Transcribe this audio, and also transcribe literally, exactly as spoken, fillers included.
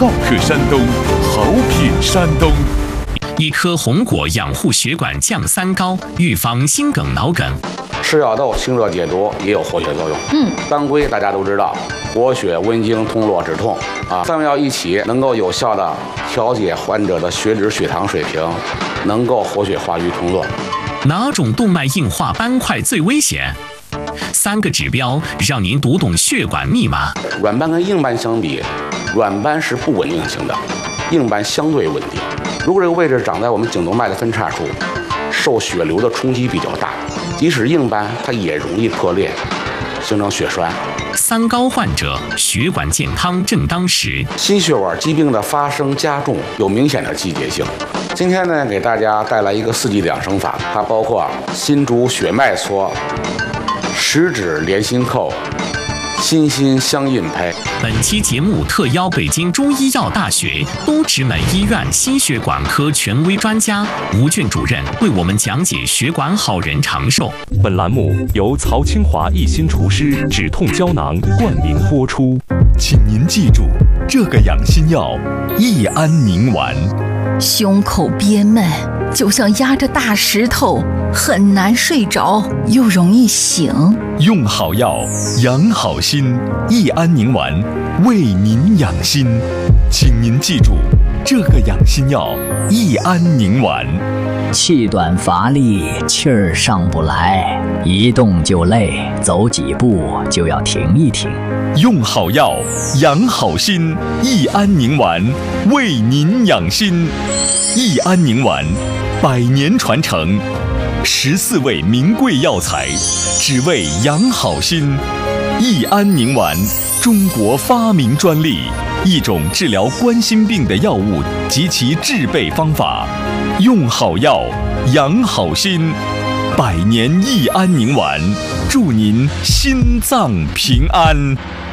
好客山东，好品山东。 一颗红果养护血管降三高，预防心梗脑梗。 吃药豆清热解毒，也有活血作用。 嗯，当归大家都知道，活血温经、通络止痛啊，三味药一起能够有效的调节患者的血脂、血糖水平，能够活血化瘀、通络。 哪种动脉硬化斑块最危险？三个指标让您读懂血管密码。 软斑跟硬斑相比，软斑是不稳定型的，硬斑相对稳定。如果这个位置长在我们颈动脉的分叉处，受血流的冲击比较大，即使硬斑它也容易破裂，形成血栓。 三高患者血管健康正当时。 心血管疾病的发生加重有明显的季节性。今天呢，给大家带来一个四季养生法，它包括心主血脉搓、十指连心扣、心心相印拍。 本期节目特邀北京中医药大学东直门医院心血管科权威专家吴俊主任为我们讲解血管好人长寿。 本栏目由曹清华一心厨师止痛胶囊冠名播出。 请您记住这个养心药益安宁丸。 胸口憋闷，就像压着大石头，很难睡着，又容易醒。 用好药，养好心，益安宁丸为您养心。请您记住这个养心药益安宁丸。 气短乏力，气儿上不来，一动就累，走几步就要停一停。 用好药，养好心，益安宁丸为您养心。益安宁丸，百年传承，十四味名贵药材，只为养好心。益安宁丸，中国发明专利，一种治疗冠心病的药物及其制备方法。用好药，养好心，百年益安宁丸，祝您心脏平安。